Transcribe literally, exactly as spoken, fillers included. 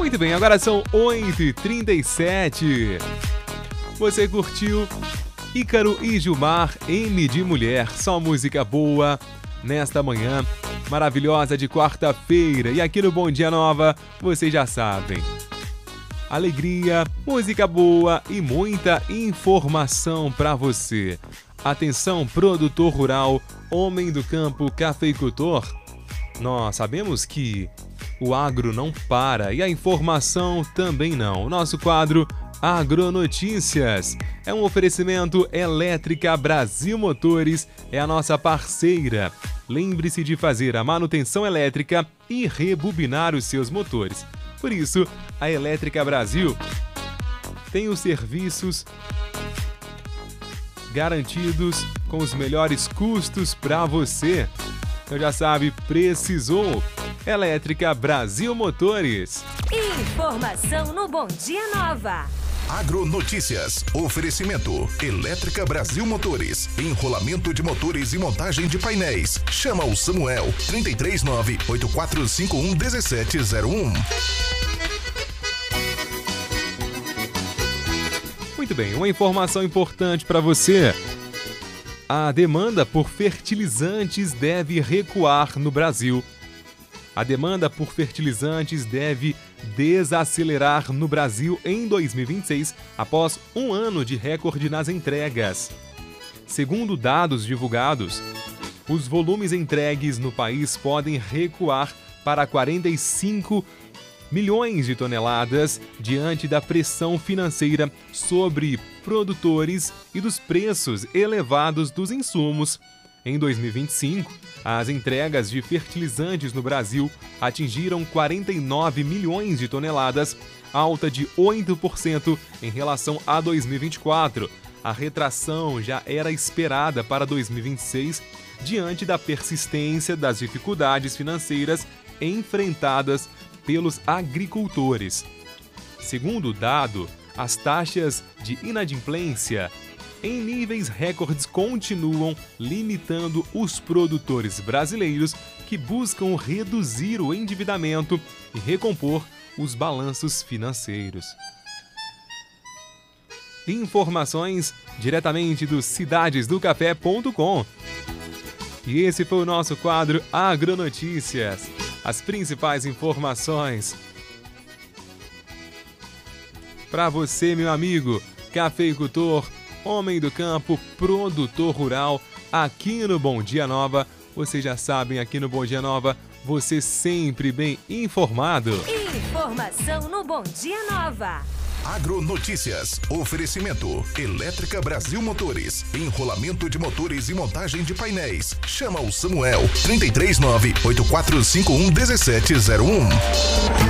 Muito bem, agora são oito e trinta e sete. Você curtiu Ícaro e Gilmar, M de Mulher, só música boa nesta manhã maravilhosa de quarta-feira. E aqui no Bom Dia Nova, vocês já sabem. Alegria, música boa e muita informação para você. Atenção, produtor rural, homem do campo, cafeicultor. Nós sabemos que o agro não para e a informação também não. Nosso quadro Agronotícias é um oferecimento Elétrica Brasil Motores, é a nossa parceira. Lembre-se de fazer a manutenção elétrica e rebobinar os seus motores. Por isso, a Elétrica Brasil tem os serviços garantidos com os melhores custos para você. Então já sabe, precisou. Elétrica Brasil Motores. Informação no Bom Dia Nova. Agronotícias. Oferecimento Elétrica Brasil Motores. Enrolamento de motores e montagem de painéis. Chama o Samuel três três nove, oito quatro cinco um, um sete zero um. Muito bem, uma informação importante para você. A demanda por fertilizantes deve recuar no Brasil. A demanda por fertilizantes deve desacelerar no Brasil em dois mil e vinte e seis, após um ano de recorde nas entregas. Segundo dados divulgados, os volumes entregues no país podem recuar para quarenta e cinco milhões de toneladas diante da pressão financeira sobre produtores e dos preços elevados dos insumos. Em dois mil e vinte e cinco, as entregas de fertilizantes no Brasil atingiram quarenta e nove milhões de toneladas, alta de oito por cento em relação a dois mil e vinte e quatro. A retração já era esperada para dois mil e vinte e seis, diante da persistência das dificuldades financeiras enfrentadas pelos agricultores. Segundo o dado, as taxas de inadimplência em níveis recordes continuam limitando os produtores brasileiros que buscam reduzir o endividamento e recompor os balanços financeiros. Informações diretamente do cidades do café ponto com. E esse foi o nosso quadro Agronotícias. As principais informações para você, meu amigo, cafeicultor, homem do campo, produtor rural, aqui no Bom Dia Nova. Vocês já sabem, aqui no Bom Dia Nova, você sempre bem informado. Informação no Bom Dia Nova. Agronotícias. Oferecimento Elétrica Brasil Motores. Enrolamento de motores e montagem de painéis. Chama o Samuel três três nove, oito quatro cinco um, um sete zero um.